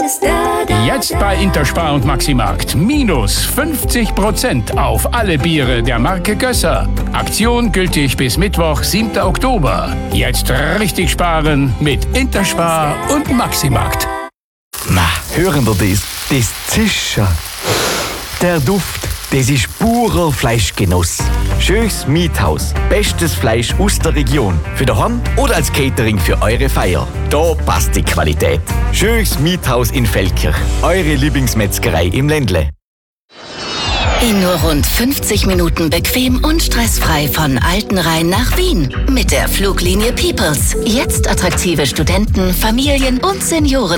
Jetzt bei Interspar und Maximarkt. Minus 50% auf alle Biere der Marke Gösser. Aktion gültig bis Mittwoch, 7. Oktober. Jetzt richtig sparen mit Interspar und Maximarkt. Na, hören wir das? Das Zischen. Der Duft, das ist purer Fleischgenuss. Schönes Miethaus. Bestes Fleisch aus der Region. Für daheim oder als Catering für eure Feier. Da passt die Qualität. Schönes Miethaus in Feldkirch. Eure Lieblingsmetzgerei im Ländle. In nur rund 50 Minuten bequem und stressfrei von Altenrhein nach Wien. Mit der Fluglinie Peoples. Jetzt attraktive Studenten, Familien und Senioren.